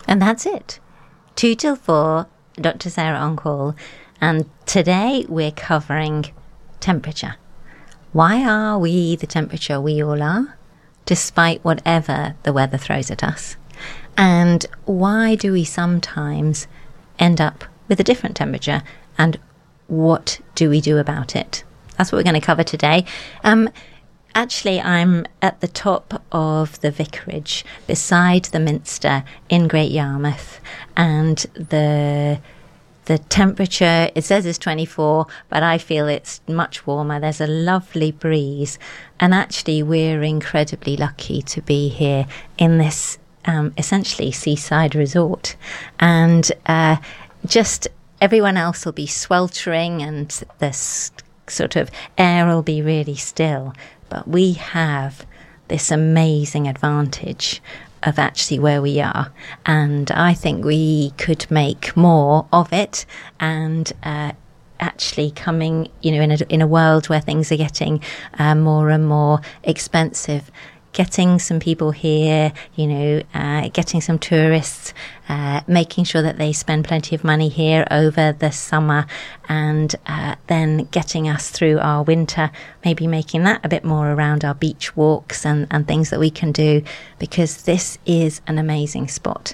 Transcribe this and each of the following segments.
And that's it. 2 till 4, Dr. Sarah on call. And today we're covering temperature. Why are we the temperature we all are, despite whatever the weather throws at us? And why do we sometimes end up with a different temperature? And what do we do about it? That's what we're going to cover today. Actually, I'm at the top of the vicarage beside the Minster in Great Yarmouth, and the temperature, it says it's 24, but I feel it's much warmer. There's a lovely breeze, and actually we're incredibly lucky to be here in this essentially seaside resort, and just everyone else will be sweltering and this sort of air will be really still. But we have this amazing advantage of actually where we are. And I think we could make more of it. And actually coming, in a world where things are getting more and more expensive, getting some people here, getting some tourists, making sure that they spend plenty of money here over the summer, and then getting us through our winter, maybe making that a bit more around our beach walks and things that we can do, because this is an amazing spot.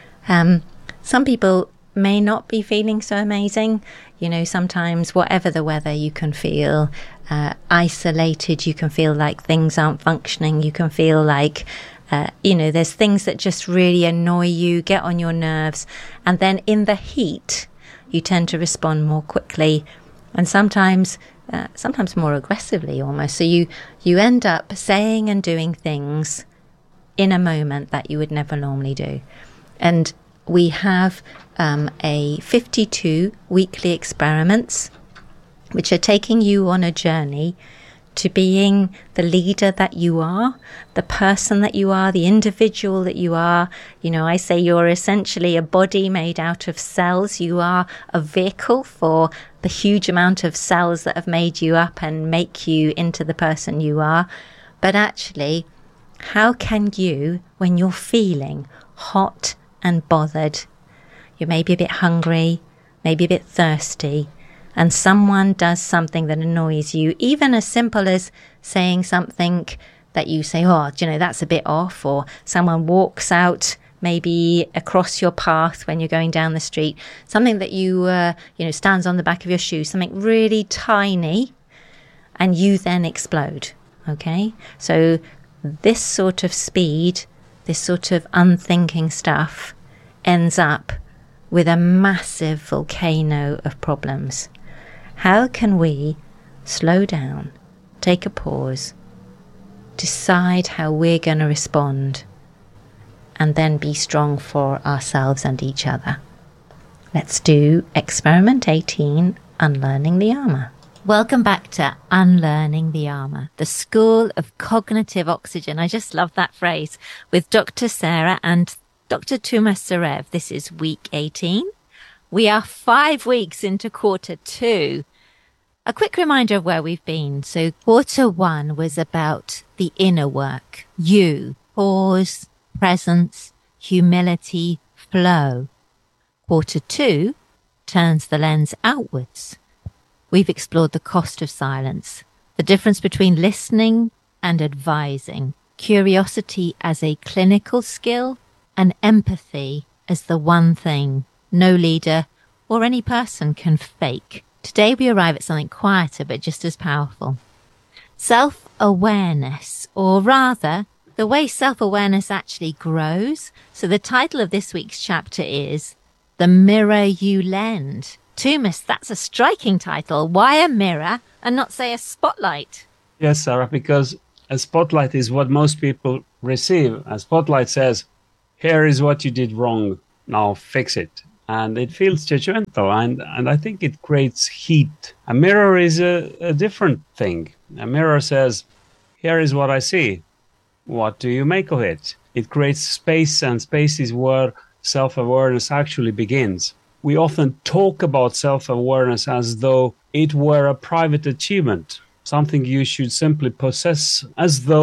Some people may not be feeling so amazing. Sometimes whatever the weather, you can feel isolated, you can feel like things aren't functioning, you can feel like there's things that just really annoy you, get on your nerves, and then in the heat you tend to respond more quickly and sometimes more aggressively almost. So you end up saying and doing things in a moment that you would never normally do. And we have a 52 weekly experiments which are taking you on a journey to being the leader that you are, the person that you are, the individual that you are. I say you're essentially a body made out of cells. You are a vehicle for the huge amount of cells that have made you up and make you into the person you are. But actually, how can you, when you're feeling hot and bothered, you're maybe a bit hungry, maybe a bit thirsty, and someone does something that annoys you, even as simple as saying something that you say, that's a bit off, or someone walks out maybe across your path when you're going down the street, something that you, stands on the back of your shoe, something really tiny, and you then explode, okay? So this sort of speed, this sort of unthinking stuff ends up with a massive volcano of problems. How can we slow down, take a pause, decide how we're going to respond, and then be strong for ourselves and each other? Let's do Experiment 18, Unlearning the Armour. Welcome back to Unlearning the Armour, the School of Cognitive Oxygen. I just love that phrase, with Dr. Sarah and Dr. Tumas Sarev. This is week 18. We are 5 weeks into quarter 2. A quick reminder of where we've been. So quarter 1 was about the inner work. You, pause, presence, humility, flow. Quarter 2 turns the lens outwards. We've explored the cost of silence, the difference between listening and advising, curiosity as a clinical skill, and empathy as the one thing no leader or any person can fake. Today we arrive at something quieter but just as powerful. Self-awareness, or rather, the way self-awareness actually grows. So the title of this week's chapter is The Mirror You Lend. Tumas, that's a striking title. Why a mirror and not, say, a spotlight? Yes, Sarah, because a spotlight is what most people receive. A spotlight says, here is what you did wrong, now fix it. And it feels judgmental, and I think it creates heat. A mirror is a different thing. A mirror says, here is what I see. What do you make of it? It creates space, and space is where self-awareness actually begins. We often talk about self-awareness as though it were a private achievement, something you should simply possess, as though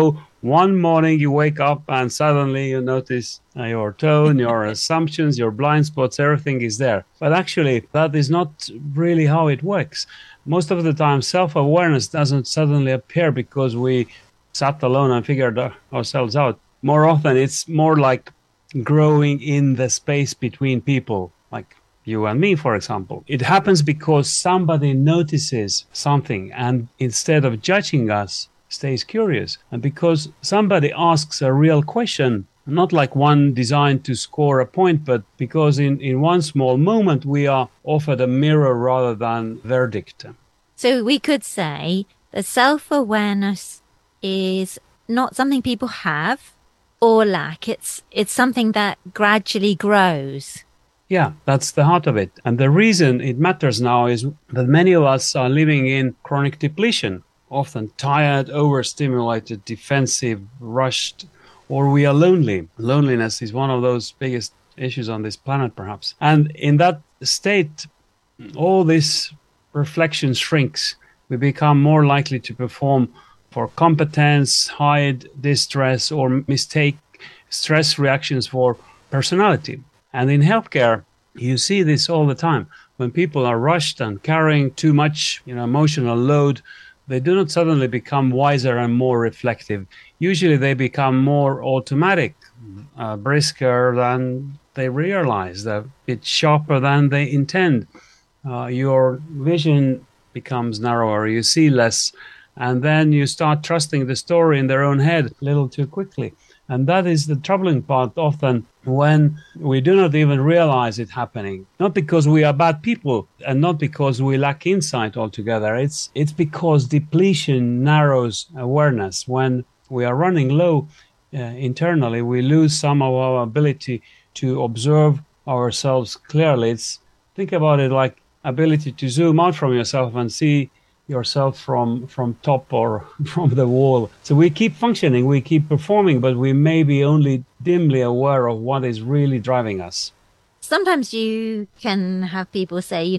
One morning you wake up and suddenly you notice your tone, your assumptions, your blind spots, everything is there. But actually, that is not really how it works. Most of the time, self-awareness doesn't suddenly appear because we sat alone and figured ourselves out. More often, it's more like growing in the space between people, like you and me, for example. It happens because somebody notices something and instead of judging us, stays curious. And because somebody asks a real question, not like one designed to score a point, but because in one small moment we are offered a mirror rather than verdict. So we could say that self-awareness is not something people have or lack. It's something that gradually grows. Yeah, that's the heart of it. And the reason it matters now is that many of us are living in chronic depletion, often tired, overstimulated, defensive, rushed, or we are lonely. Loneliness is one of those biggest issues on this planet, perhaps. And in that state, all this reflection shrinks. We become more likely to perform for competence, hide distress, or mistake stress reactions for personality. And in healthcare, you see this all the time. When people are rushed and carrying too much emotional load, they do not suddenly become wiser and more reflective. Usually they become more automatic, brisker than they realize, a bit sharper than they intend. Your vision becomes narrower, you see less, and then you start trusting the story in their own head a little too quickly. And that is the troubling part often when we do not even realize it happening. Not because we are bad people and not because we lack insight altogether. It's because depletion narrows awareness. When we are running low internally, we lose some of our ability to observe ourselves clearly. Think about it like ability to zoom out from yourself and see yourself from top or from the wall. So we keep functioning, we keep performing, but we may be only dimly aware of what is really driving us. Sometimes you can have people say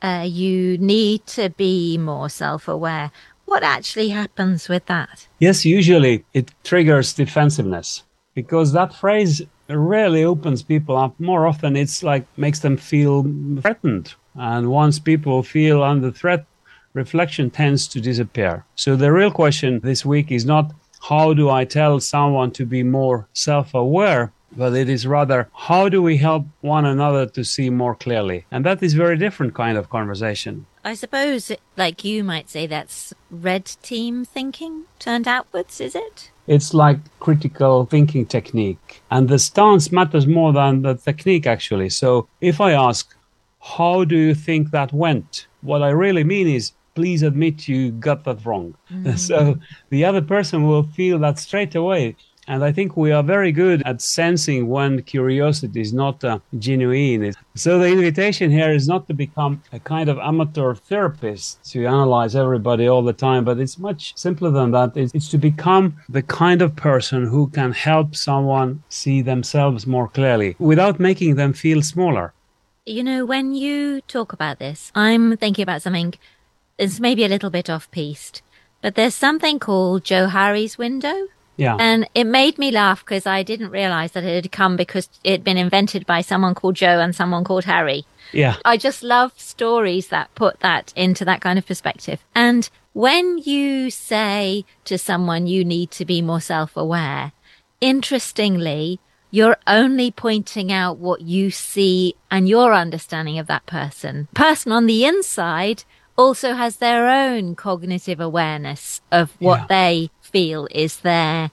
you need to be more self-aware. What actually happens with that? Yes, usually it triggers defensiveness because that phrase rarely opens people up. More often it's like makes them feel threatened. And once people feel under threat, reflection tends to disappear. So the real question this week is not how do I tell someone to be more self-aware, but it is rather how do we help one another to see more clearly? And that is a very different kind of conversation. I suppose, like you might say, that's red team thinking turned outwards, is it? It's like critical thinking technique. And the stance matters more than the technique, actually. So if I ask, how do you think that went? What I really mean is, please admit you got that wrong. So the other person will feel that straight away. And I think we are very good at sensing when curiosity is not genuine. So the invitation here is not to become a kind of amateur therapist to analyze everybody all the time, but it's much simpler than that. It's to become the kind of person who can help someone see themselves more clearly without making them feel smaller. You know, when you talk about this, I'm thinking about something that's maybe a little bit off-piste, but there's something called Joe Harry's window. Yeah. And it made me laugh because I didn't realize that it had come because it had been invented by someone called Joe and someone called Harry. Yeah. I just love stories that put that into that kind of perspective. And when you say to someone you need to be more self-aware, interestingly, you're only pointing out what you see and your understanding of that person. Person on the inside also has their own cognitive awareness of what they feel is their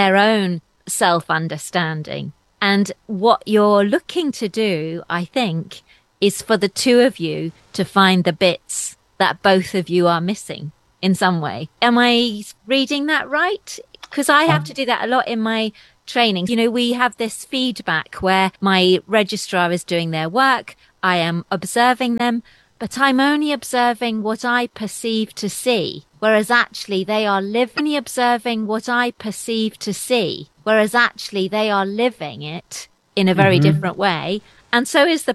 own self-understanding. And what you're looking to do, I think, is for the two of you to find the bits that both of you are missing in some way. Am I reading that right? Because I have to do that a lot in my training. You know, we have this feedback where my registrar is doing their work. I am observing them, but I'm only observing what I perceive to see, whereas actually they are only observing what I perceive to see, whereas actually they are living it in a very different way. And so is the